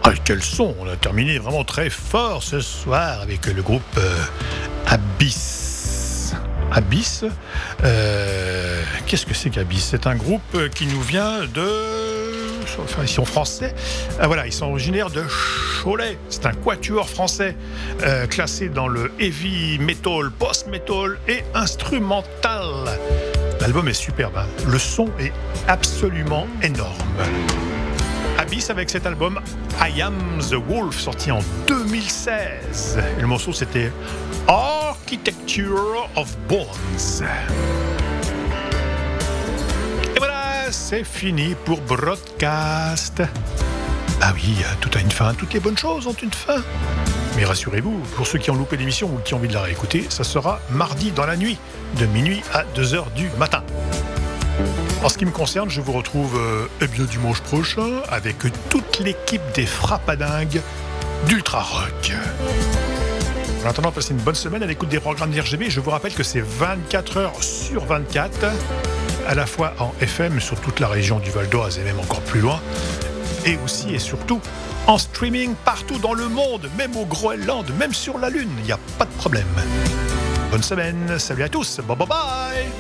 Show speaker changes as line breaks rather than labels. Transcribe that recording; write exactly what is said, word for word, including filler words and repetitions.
Ah, quel son! On a terminé vraiment très fort ce soir avec le groupe euh, Abyss. Abyss euh, Qu'est-ce que c'est qu'Abyss? C'est un groupe qui nous vient de... Enfin, ils sont français. Ah, voilà, ils sont originaires de Cholet. C'est un quatuor français euh, classé dans le heavy metal, post-metal et instrumental. L'album est superbe, hein. Le son est absolument énorme. Abyss avec cet album I Am the Wolf, sorti en deux mille seize. Et le morceau c'était Architecture of Bones. Et voilà, c'est fini pour Broadcast. Ah oui, tout a une fin, toutes les bonnes choses ont une fin. Mais rassurez-vous, pour ceux qui ont loupé l'émission ou qui ont envie de la réécouter, ça sera mardi dans la nuit, de minuit à deux heures du matin. En ce qui me concerne, je vous retrouve euh, eh bien dimanche prochain avec toute l'équipe des Frappadingues d'Ultra Rock. En attendant, passez une bonne semaine à l'écoute des programmes d'R G B. Je vous rappelle que c'est vingt-quatre heures sur vingt-quatre, à la fois en F M sur toute la région du Val d'Oise et même encore plus loin, et aussi et surtout en streaming partout dans le monde, même au Groenland, même sur la Lune, il n'y a pas de problème. Bonne semaine, salut à tous, bye bye bye.